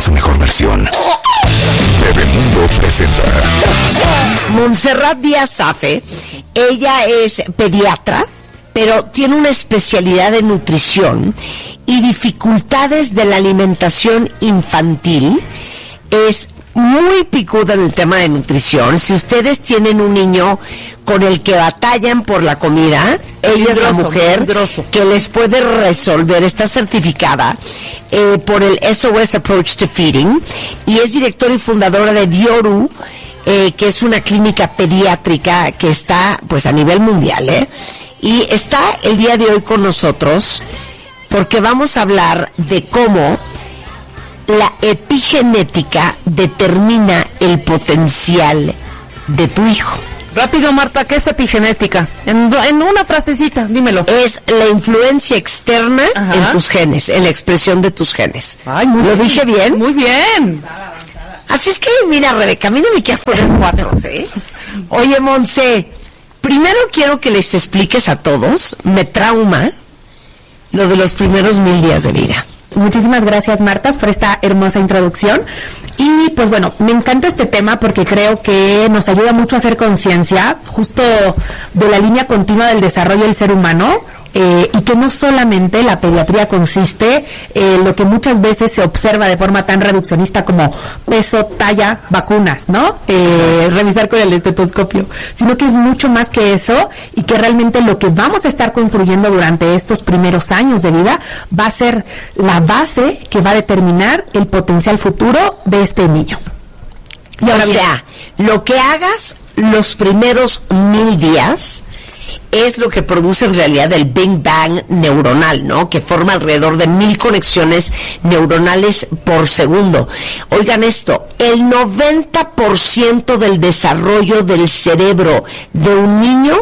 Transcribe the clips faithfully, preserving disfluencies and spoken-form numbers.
su mejor versión. Bebemundo presenta Montserrat Díaz Safe. Ella es pediatra, pero tiene una especialidad de nutrición y dificultades de la alimentación infantil. Es muy picuda en el tema de nutrición. Si ustedes tienen un niño con el que batallan por la comida, ella es la mujer que les puede resolver. Está certificada eh, por el S O S Approach to Feeding y es directora y fundadora de Dioru, eh, que es una clínica pediátrica que está pues a nivel mundial, ¿eh? Y está el día de hoy con nosotros porque vamos a hablar de cómo la epigenética determina el potencial de tu hijo. Rápido, Marta, ¿qué es epigenética? En, en una frasecita, dímelo. Es la influencia externa Ajá. en tus genes, en la expresión de tus genes. Ay, muy ¿Lo bien. dije bien? Muy bien. Así es que, mira, Rebeca, a mí no me quieras poner cuatro, ¿eh? Oye, Monse, primero quiero que les expliques a todos, me trauma lo de los primeros mil días de vida. Muchísimas gracias, Marta, por esta hermosa introducción. Y pues bueno, me encanta este tema porque creo que nos ayuda mucho a hacer conciencia justo de la línea continua del desarrollo del ser humano. Eh, y que no solamente la pediatría consiste en lo que muchas veces se observa de forma tan reduccionista como peso, talla, vacunas, ¿no? Eh, revisar con el estetoscopio, sino que es mucho más que eso y que realmente lo que vamos a estar construyendo durante estos primeros años de vida va a ser la base que va a determinar el potencial futuro de este niño. Y ahora, o sea, bien, lo que hagas los primeros mil días es lo que produce en realidad el Big Bang neuronal, ¿no? Que forma alrededor de mil conexiones neuronales por segundo. Oigan esto, el noventa por ciento del desarrollo del cerebro de un niño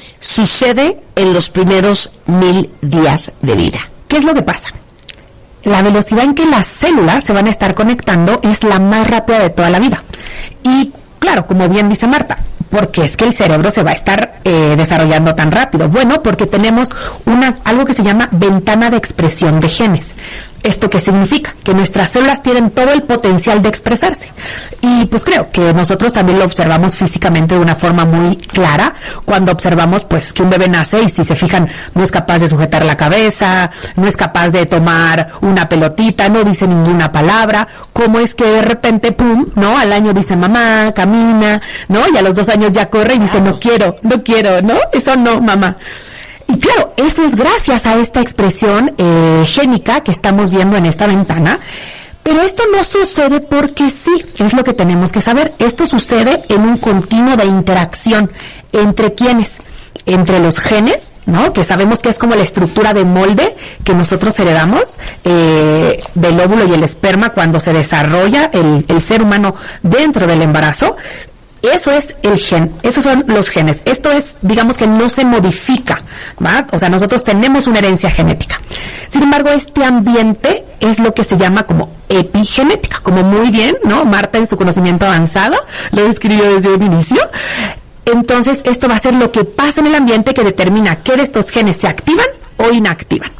sucede en los primeros mil días de vida. ¿Qué es lo que pasa? La velocidad en que las células se van a estar conectando es la más rápida de toda la vida. Y claro, como bien dice Marta, porque es que el cerebro se va a estar eh, desarrollando tan rápido. Bueno, porque tenemos una algo que se llama ventana de expresión de genes. ¿Esto qué significa? Que nuestras células tienen todo el potencial de expresarse. Y pues creo que nosotros también lo observamos físicamente de una forma muy clara cuando observamos pues que un bebé nace y si se fijan no es capaz de sujetar la cabeza, no es capaz de tomar una pelotita, no dice ninguna palabra. ¿Cómo es que de repente, pum, no? Al año dice mamá, camina, ¿no? Y a los dos años ya corre y dice no quiero, no quiero, ¿no? Eso no, mamá. Y claro, eso es gracias a esta expresión eh, génica que estamos viendo en esta ventana, pero esto no sucede porque sí, es lo que tenemos que saber. Esto sucede en un continuo de interacción entre quienes, entre los genes, ¿no? Que sabemos que es como la estructura de molde que nosotros heredamos eh, del óvulo y el esperma cuando se desarrolla el, el ser humano dentro del embarazo. Eso es el gen, esos son los genes. Esto es, digamos que no se modifica, ¿va? O sea, nosotros tenemos una herencia genética. Sin embargo, este ambiente es lo que se llama como epigenética, como muy bien, ¿no? Marta en su conocimiento avanzado lo describió desde un inicio. Entonces, esto va a ser lo que pasa en el ambiente que determina qué de estos genes se activan o inactivan.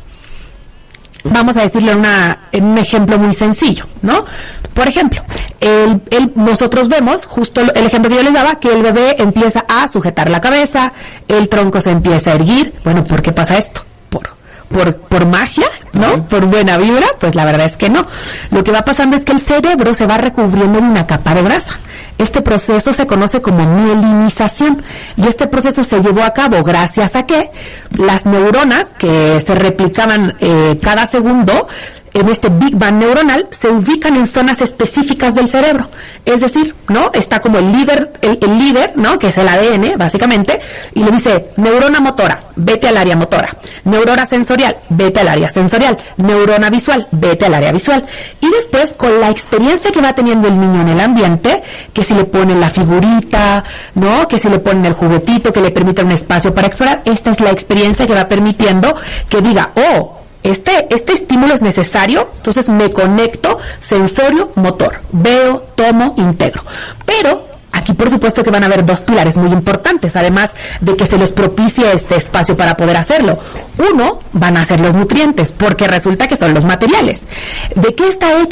Vamos a decirle una, en un ejemplo muy sencillo, ¿no? Por ejemplo, el, el, nosotros vemos, justo el ejemplo que yo les daba, que el bebé empieza a sujetar la cabeza, el tronco se empieza a erguir. Bueno, ¿por qué pasa esto? Por, por, por magia, ¿no? Uh-huh. Por buena vibra, pues la verdad es que no. Lo que va pasando es que el cerebro se va recubriendo en una capa de grasa. Este proceso se conoce como mielinización y este proceso se llevó a cabo gracias a que las neuronas que se replicaban eh, cada segundo en este Big Bang neuronal se ubican en zonas específicas del cerebro. Es decir, ¿no? Está como el líder, el, el líder, ¿no? Que es el A D N, básicamente, y le dice, neurona motora, vete al área motora. Neurona sensorial, vete al área sensorial. Neurona visual, vete al área visual. Y después, con la experiencia que va teniendo el niño en el ambiente, que si le ponen la figurita, ¿no? Que si le ponen el juguetito, que le permita un espacio para explorar, esta es la experiencia que va permitiendo que diga, oh, Este, este estímulo es necesario, entonces me conecto sensorio, motor, veo, tomo, integro. Pero aquí por supuesto que van a haber dos pilares muy importantes, además de que se les propicie este espacio para poder hacerlo. Uno, van a ser los nutrientes, porque resulta que son los materiales. ¿De qué está hecha esta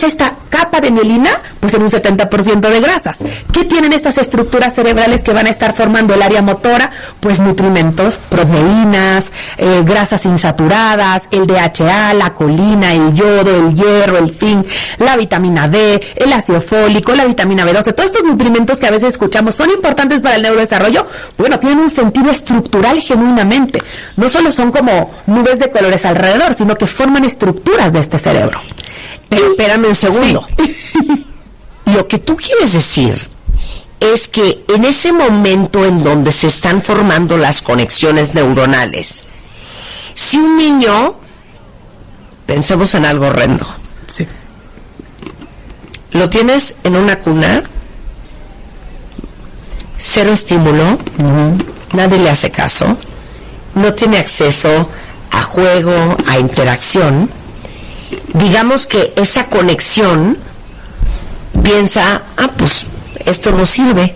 capa de mielina, pues en un setenta por ciento de grasas. ¿Qué tienen estas estructuras cerebrales que van a estar formando el área motora? Pues nutrimentos, proteínas, eh, grasas insaturadas, el D H A, la colina, el yodo, el hierro, el zinc, la vitamina D, el ácido fólico, la vitamina B doce. Todos estos nutrimentos que a veces escuchamos son importantes para el neurodesarrollo. Bueno, tienen un sentido estructural genuinamente. No solo son como nubes de colores alrededor, sino que forman estructuras de este cerebro. Pero espérame un segundo. Sí. Lo que tú quieres decir es que en ese momento en donde se están formando las conexiones neuronales, si un niño, pensemos en algo horrendo, sí, lo tienes en una cuna, cero estímulo, uh-huh, nadie le hace caso, no tiene acceso a juego, a interacción, digamos que esa conexión piensa, ah, pues esto no sirve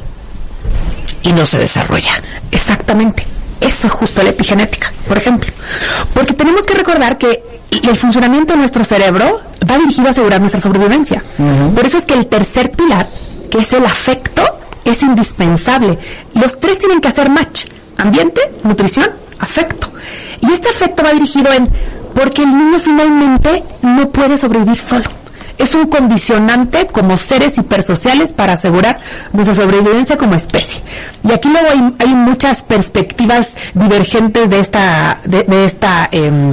y no se desarrolla. Exactamente, eso es justo la epigenética, por ejemplo, porque tenemos que recordar que el funcionamiento de nuestro cerebro va dirigido a asegurar nuestra sobrevivencia. Uh-huh. Por eso es que el tercer pilar, que es el afecto, es indispensable. Los tres tienen que hacer match: ambiente, nutrición, afecto. Y este afecto va dirigido en porque el niño finalmente no puede sobrevivir solo. Es un condicionante como seres hipersociales para asegurar nuestra sobrevivencia como especie. Y aquí luego hay, hay muchas perspectivas divergentes de esta, de, de esta eh,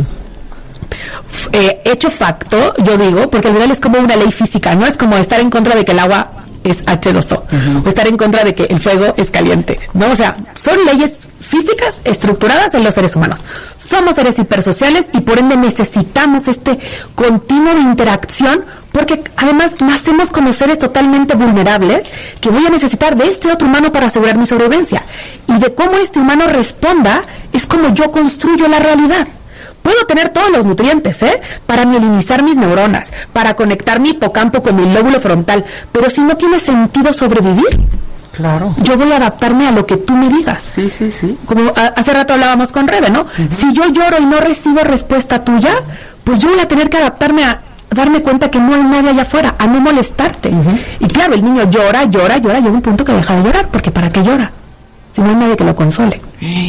eh, hecho facto, yo digo, porque al final es como una ley física, ¿no? Es como estar en contra de que el agua es hache dos o, uh-huh, o estar en contra de que el fuego es caliente, ¿no? O sea, son leyes físicas estructuradas en los seres humanos. Somos seres hipersociales y por ende necesitamos este continuo de interacción, porque además nacemos como seres totalmente vulnerables que voy a necesitar de este otro humano para asegurar mi sobrevivencia. Y de cómo este humano responda es como yo construyo la realidad. Puedo tener todos los nutrientes, ¿eh? Para mielinizar mis neuronas, para conectar mi hipocampo con mi lóbulo frontal, pero si no tiene sentido sobrevivir, claro, yo voy a adaptarme a lo que tú me digas. Sí, sí, sí. Como a, hace rato hablábamos con Rebe, ¿no? Uh-huh. Si yo lloro y no recibo respuesta tuya, pues yo voy a tener que adaptarme a darme cuenta que no hay nadie allá afuera, a no molestarte. Uh-huh. Y claro, el niño llora, llora, llora, llega un punto que deja de llorar, porque ¿para qué llora? Si no hay nadie que lo console.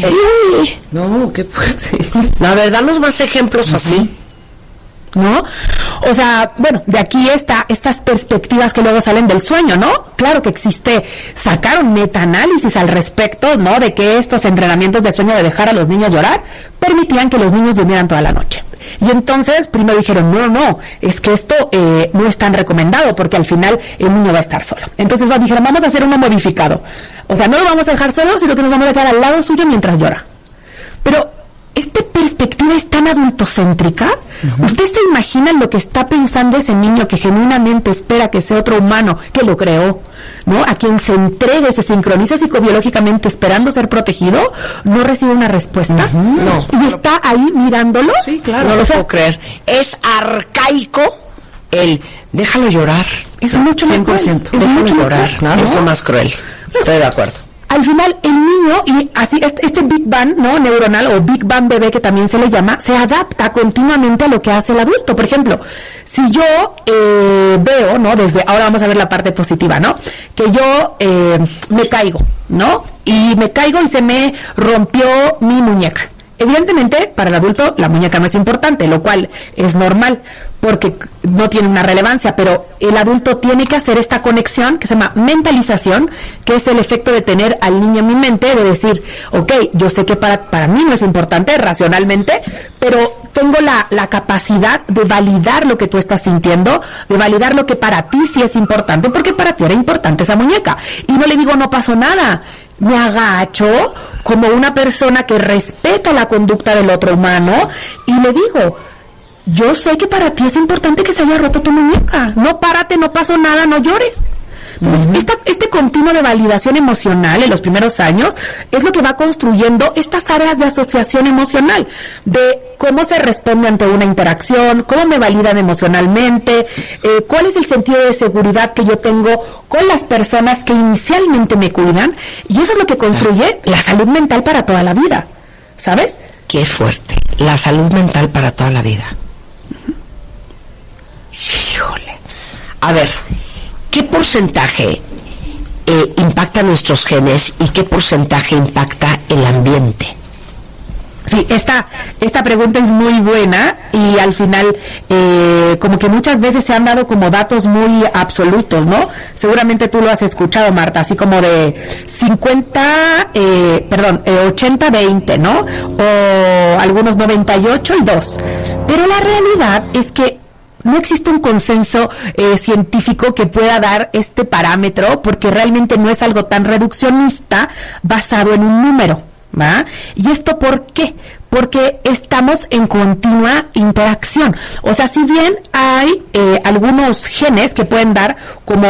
Eh, no, qué fuerte. La verdad, danos más ejemplos, uh-huh, así, ¿no? O sea, bueno, de aquí está estas perspectivas que luego salen del sueño, ¿no? Claro que existe, sacaron metaanálisis al respecto, ¿no? De que estos entrenamientos de sueño de dejar a los niños llorar permitían que los niños durmieran toda la noche. Y entonces primero dijeron, no, no, es que esto eh, no es tan recomendado porque al final el niño va a estar solo. Entonces bueno, dijeron, vamos a hacer uno modificado. O sea, no lo vamos a dejar solo, sino que nos vamos a quedar al lado suyo mientras llora. Pero esta perspectiva es tan adultocéntrica. Uh-huh. ¿Usted se imagina lo que está pensando ese niño que genuinamente espera que sea otro humano que lo creó, ¿no? A quien se entregue, se sincroniza psicobiológicamente esperando ser protegido, no recibe una respuesta? Uh-huh. No. Y está ahí mirándolo. Sí, claro. No lo puedo creer. Es arcaico el déjalo llorar. Es mucho más cruel. Es déjalo mucho llorar. Más claro. Es lo más cruel. Estoy de acuerdo. Al final, el niño, y así este, este Big Bang, ¿no? Neuronal, o Big Bang bebé, que también se le llama, se adapta continuamente a lo que hace el adulto. Por ejemplo, si yo eh, veo, ¿no? Desde ahora vamos a ver la parte positiva, ¿no? Que yo eh, me caigo, ¿no? Y me caigo y se me rompió mi muñeca. Evidentemente, para el adulto, la muñeca no es importante, lo cual es normal, porque no tiene una relevancia, pero el adulto tiene que hacer esta conexión que se llama mentalización, que es el efecto de tener al niño en mi mente, de decir, ok, yo sé que para, para mí no es importante racionalmente, pero tengo la, la capacidad de validar lo que tú estás sintiendo, de validar lo que para ti sí es importante, porque para ti era importante esa muñeca. Y no le digo, no pasó nada. Me agacho como una persona que respeta la conducta del otro humano y le digo, yo sé que para ti es importante que se haya roto tu muñeca, no párate, no pasó nada, no llores. Entonces, uh-huh. esta, este continuo de validación emocional en los primeros años es lo que va construyendo estas áreas de asociación emocional, de cómo se responde ante una interacción, cómo me validan emocionalmente, eh, cuál es el sentido de seguridad que yo tengo con las personas que inicialmente me cuidan, y eso es lo que construye la salud mental para toda la vida, ¿sabes? Qué fuerte, la salud mental para toda la vida. Uh-huh. Híjole. A ver, ¿qué porcentaje eh, impacta nuestros genes y qué porcentaje impacta el ambiente? Sí, esta, esta pregunta es muy buena y al final eh, como que muchas veces se han dado como datos muy absolutos, ¿no? Seguramente tú lo has escuchado, Marta, así como de cincuenta, eh, perdón, eh, ochenta veinte, ¿no? O algunos noventa y ocho y dos. Pero la realidad es que no existe un consenso eh, científico que pueda dar este parámetro porque realmente no es algo tan reduccionista basado en un número, ¿va? ¿Y esto por qué? Porque estamos en continua interacción. O sea, si bien hay eh, algunos genes que pueden dar como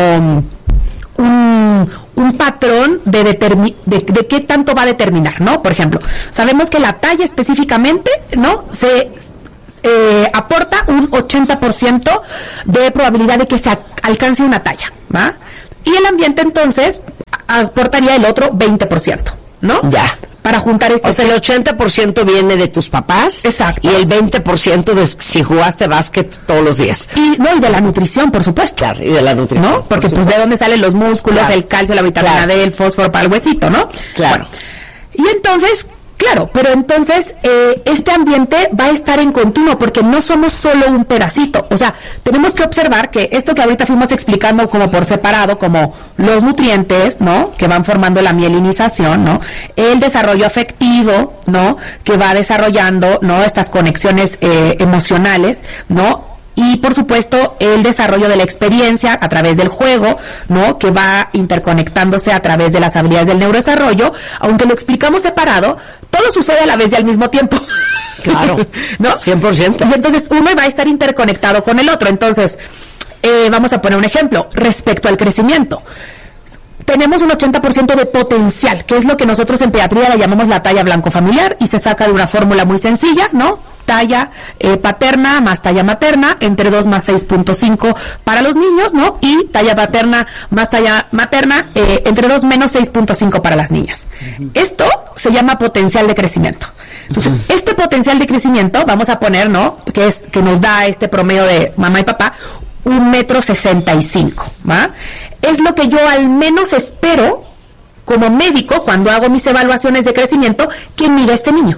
un, un patrón de, determi- de, de qué tanto va a determinar, ¿no? Por ejemplo, sabemos que la talla específicamente, ¿no? Se eh, aporta un ochenta por ciento de probabilidad de que se a- alcance una talla, ¿va? Y el ambiente entonces aportaría el otro veinte por ciento, ¿no? Ya. Para juntar este... O sea, el ochenta por ciento viene de tus papás. Exacto. Y el veinte por ciento de si jugaste básquet todos los días. Y, no, y de la nutrición, por supuesto. Claro, y de la nutrición. ¿No? Porque por pues de dónde salen los músculos, Claro. el calcio, la vitamina Claro. D, el fósforo para el huesito, ¿no? Claro. Bueno, y entonces, claro, pero entonces eh, este ambiente va a estar en continuo porque no somos solo un pedacito. O sea, tenemos que observar que esto que ahorita fuimos explicando como por separado, como los nutrientes, ¿no? Que van formando la mielinización, ¿no? El desarrollo afectivo, ¿no? Que va desarrollando, ¿no? Estas conexiones eh, emocionales, ¿no? Y por supuesto el desarrollo de la experiencia a través del juego, ¿no? Que va interconectándose a través de las habilidades del neurodesarrollo, aunque lo explicamos separado, todo sucede a la vez y al mismo tiempo. Claro, ¿no? cien por ciento. Y entonces uno va a estar interconectado con el otro. Entonces, eh, vamos a poner un ejemplo respecto al crecimiento. Tenemos un ochenta por ciento de potencial, que es lo que nosotros en pediatría le llamamos la talla blanco familiar, y se saca de una fórmula muy sencilla, ¿no? Talla eh, paterna más talla materna, entre dos más seis punto cinco para los niños, ¿no? Y talla paterna más talla materna, eh, entre dos menos seis punto cinco para las niñas. Uh-huh. Esto se llama potencial de crecimiento. Entonces, uh-huh. este potencial de crecimiento, vamos a poner, ¿no? Que es, que nos da este promedio de mamá y papá, un metro sesenta y cinco, ¿va? Es lo que yo al menos espero como médico cuando hago mis evaluaciones de crecimiento que mida este niño.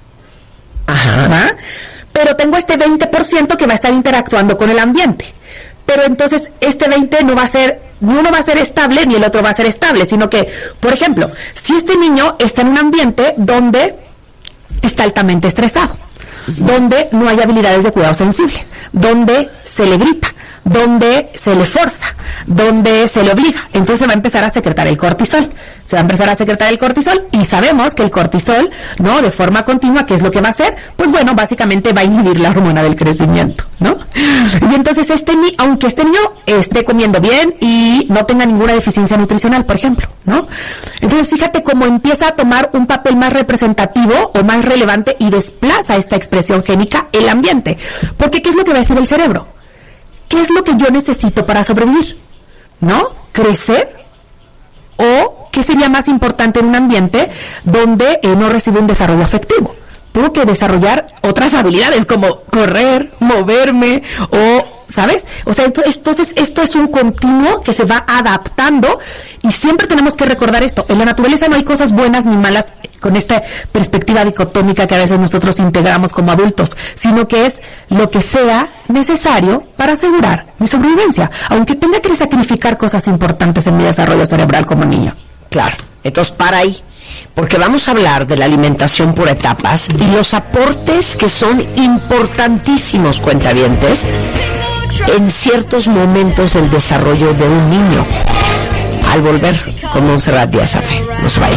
Ajá. ¿Va? Pero tengo este veinte por ciento que va a estar interactuando con el ambiente. Pero entonces este veinte no va a ser, ni uno va a ser estable ni el otro va a ser estable, sino que, por ejemplo, si este niño está en un ambiente donde está altamente estresado, uh-huh. donde no hay habilidades de cuidado sensible, donde se le grita, donde se le forza, donde se le obliga, entonces va a empezar a secretar el cortisol, se va a empezar a secretar el cortisol y sabemos que el cortisol, ¿no? De forma continua, ¿qué es lo que va a hacer? Pues bueno, básicamente va a inhibir la hormona del crecimiento, ¿no? Y entonces este ni- aunque este niño esté comiendo bien y no tenga ninguna deficiencia nutricional, por ejemplo, ¿no? Entonces fíjate cómo empieza a tomar un papel más representativo o más relevante y desplaza esta expresión génica el ambiente, porque ¿qué es lo que va a decir el cerebro? ¿Qué es lo que yo necesito para sobrevivir? ¿No? ¿Crecer? ¿O qué sería más importante en un ambiente donde eh, no recibe un desarrollo afectivo? Tengo que desarrollar otras habilidades como correr, moverme o, ¿sabes? O sea, esto, entonces esto es un continuo que se va adaptando y siempre tenemos que recordar esto. En la naturaleza no hay cosas buenas ni malas con esta perspectiva dicotómica que a veces nosotros integramos como adultos, sino que es lo que sea necesario para asegurar mi sobrevivencia, aunque tenga que sacrificar cosas importantes en mi desarrollo cerebral como niño. Claro, entonces para ahí, porque vamos a hablar de la alimentación por etapas y los aportes que son importantísimos, cuentavientes, en ciertos momentos del desarrollo de un niño. Al volver con Montserrat Díaz Safe. No se vayan.